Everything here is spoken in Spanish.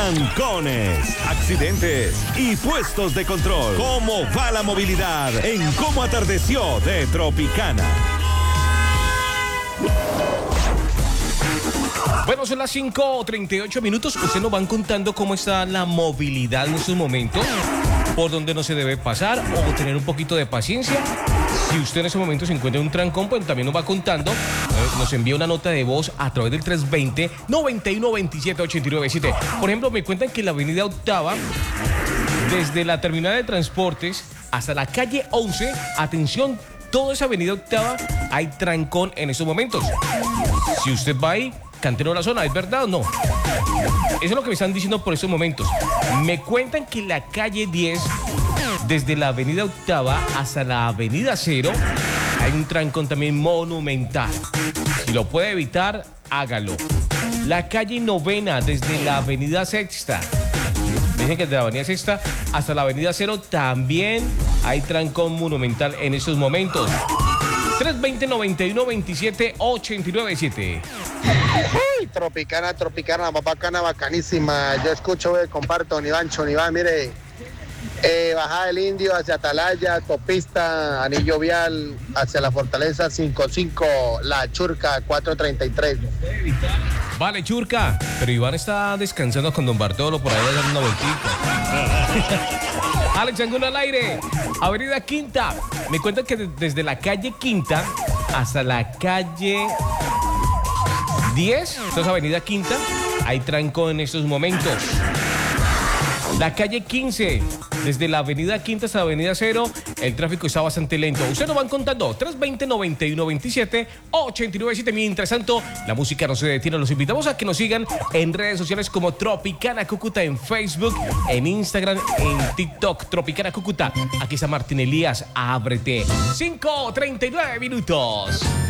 trancones, accidentes y puestos de control. ¿Cómo va la movilidad en Cómo Atardeció de Tropicana? Bueno, son las 5:38 minutos. Ustedes nos van contando cómo está la movilidad en estos momentos, por donde no se debe pasar o tener un poquito de paciencia. Si usted en ese momento se encuentra en un trancón, pues también nos va contando. Nos envía una nota de voz a través del 320-9127-897. Por ejemplo, me cuentan que la avenida Octava, desde la terminal de transportes hasta la calle 11, atención, toda esa avenida Octava hay trancón en estos momentos. Si usted va ahí, cantero la zona, ¿es verdad o no? Eso es lo que me están diciendo por estos momentos. Me cuentan que la calle 10, desde la avenida Octava hasta la avenida Cero, hay un trancón también monumental. Si lo puede evitar, hágalo. La calle Novena, desde la avenida Sexta, dicen que desde la avenida Sexta hasta la avenida Cero también hay trancón monumental en estos momentos. 320-9127-897. Uy, Tropicana, más bacana, bacanísima. Yo escucho, comparto, Iván, mire, bajada del Indio hacia Atalaya, autopista, anillo vial, hacia la Fortaleza 55, La Churca 433. Vale, Churca, pero Iván está descansando con Don Bartolo por ahí dando una vueltita. Alex Angulo al aire. Avenida Quinta. Me cuentan que desde la calle Quinta hasta la calle 10, entonces Avenida Quinta, hay trancón en estos momentos. La calle 15, desde la avenida Quinta hasta la avenida Cero, el tráfico está bastante lento. Ustedes nos van contando 320-9127-897. Mientras tanto, la música no se detiene. Los invitamos a que nos sigan en redes sociales como Tropicana Cúcuta, en Facebook, en Instagram, en TikTok, Tropicana Cúcuta. Aquí está Martín Elías, ábrete. 5:39 minutos.